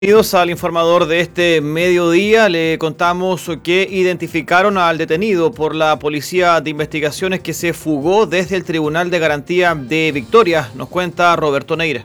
Bienvenidos al informador de este mediodía. Le contamos que identificaron al detenido por la Policía de Investigaciones que se fugó desde el Tribunal de Garantía de Victoria. Nos cuenta Roberto Neira.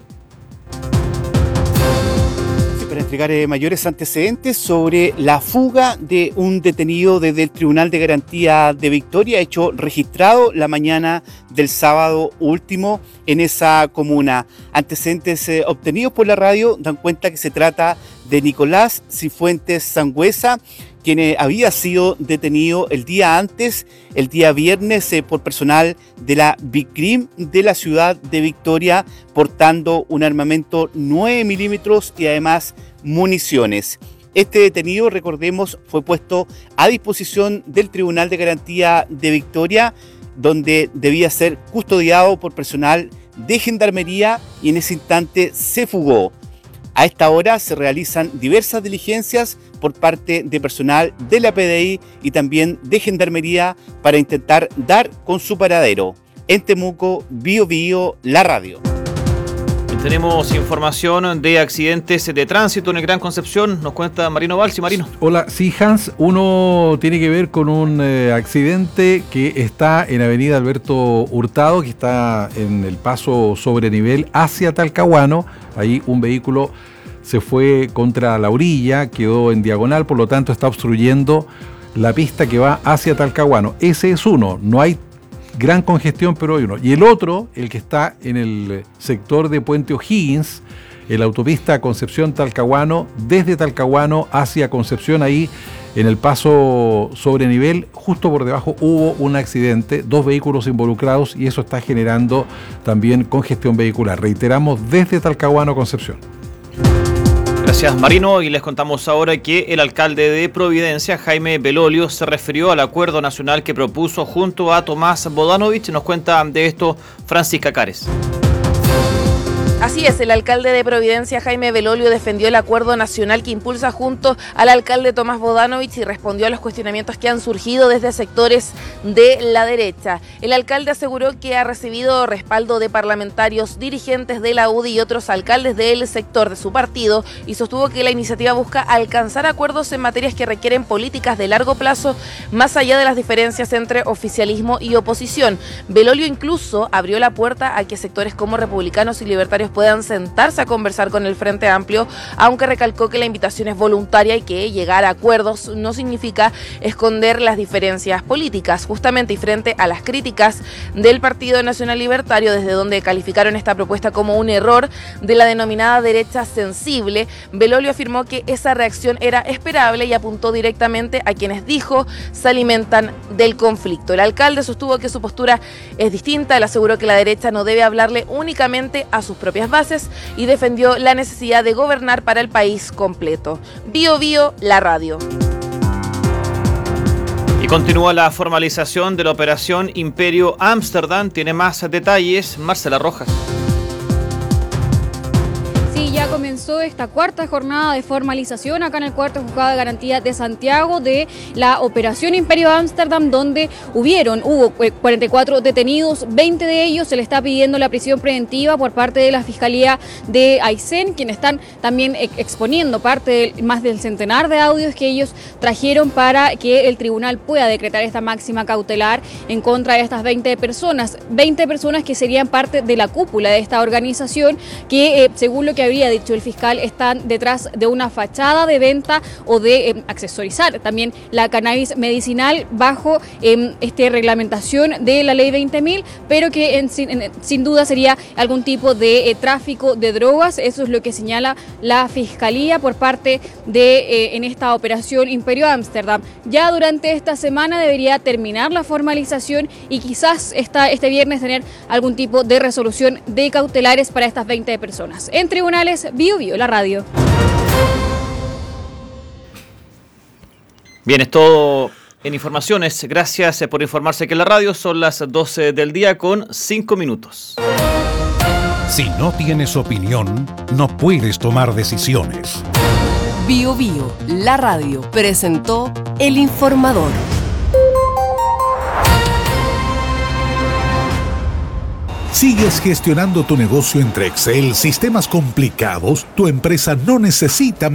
Para entregar mayores antecedentes sobre la fuga de un detenido desde el Tribunal de Garantía de Victoria, hecho registrado la mañana del sábado último en esa comuna. Antecedentes obtenidos por la radio dan cuenta que se trata de Nicolás Cifuentes Sangüesa, quien había sido detenido el día antes, el día viernes, por personal de la BICRIM de la ciudad de Victoria, portando un armamento 9 milímetros y además municiones. Este detenido, recordemos, fue puesto a disposición del Tribunal de Garantía de Victoria, donde debía ser custodiado por personal de Gendarmería y en ese instante se fugó. A esta hora se realizan diversas diligencias por parte de personal de la PDI y también de Gendarmería para intentar dar con su paradero. En Temuco, Bío Bío, la radio. Tenemos información de accidentes de tránsito en el Gran Concepción. Nos cuenta Marino Balsi. Marino. Hola, sí, Hans. Uno tiene que ver con un accidente que está en Avenida Alberto Hurtado, que está en el paso sobre nivel hacia Talcahuano. Ahí un vehículo se fue contra la orilla, quedó en diagonal, por lo tanto está obstruyendo la pista que va hacia Talcahuano. Ese es uno, no hay gran congestión, pero hay uno. Y el otro, el que está en el sector de Puente O'Higgins, en la autopista Concepción-Talcahuano, desde Talcahuano hacia Concepción, ahí en el paso sobre nivel, justo por debajo hubo un accidente, 2 vehículos involucrados y eso está generando también congestión vehicular. Reiteramos, desde Talcahuano a Concepción. Gracias, Marino. Y les contamos ahora que el alcalde de Providencia, Jaime Belolio, se refirió al acuerdo nacional que propuso junto a Tomás Bodanovich. Nos cuenta de esto Francisca Cares. Así es, el alcalde de Providencia, Jaime Belolio, defendió el acuerdo nacional que impulsa junto al alcalde Tomás Bodanovich y respondió a los cuestionamientos que han surgido desde sectores de la derecha. El alcalde aseguró que ha recibido respaldo de parlamentarios, dirigentes de la UDI y otros alcaldes del sector de su partido y sostuvo que la iniciativa busca alcanzar acuerdos en materias que requieren políticas de largo plazo más allá de las diferencias entre oficialismo y oposición. Belolio incluso abrió la puerta a que sectores como republicanos y libertarios puedan sentarse a conversar con el Frente Amplio, aunque recalcó que la invitación es voluntaria y que llegar a acuerdos no significa esconder las diferencias políticas. Justamente y frente a las críticas del Partido Nacional Libertario, desde donde calificaron esta propuesta como un error de la denominada derecha sensible, Belolio afirmó que esa reacción era esperable y apuntó directamente a quienes dijo se alimentan del conflicto. El alcalde sostuvo que su postura es distinta. Él aseguró que la derecha no debe hablarle únicamente a sus propias bases y defendió la necesidad de gobernar para el país completo. Bío Bío, la radio. Y continúa la formalización de la operación Imperio Ámsterdam. Tiene más detalles Marcela Rojas. Sí, ya comenzó esta cuarta jornada de formalización acá en el cuarto juzgado de garantía de Santiago de la operación Imperio Ámsterdam, donde hubo 44 detenidos, 20 de ellos se le está pidiendo la prisión preventiva por parte de la Fiscalía de Aysén, quienes están también exponiendo parte de más del centenar de audios que ellos trajeron para que el tribunal pueda decretar esta máxima cautelar en contra de estas 20 personas que serían parte de la cúpula de esta organización que, según lo que había dicho el fiscal, están detrás de una fachada de venta o de accesorizar también la cannabis medicinal bajo esta reglamentación de la ley 20.000, pero que sin duda sería algún tipo de tráfico de drogas. Eso es lo que señala la Fiscalía por parte de en esta operación Imperio Ámsterdam. Ya durante esta semana debería terminar la formalización y quizás este viernes tener algún tipo de resolución de cautelares para estas 20 personas. En tribunales, Bío Bío, la radio. Bien, es todo en informaciones. Gracias por informarse que en la radio son las 12 del día con 5 minutos. Si no tienes opinión, no puedes tomar decisiones. Bío Bío, la radio, presentó El Informador. ¿Sigues gestionando tu negocio entre Excel, sistemas complicados? Tu empresa no necesita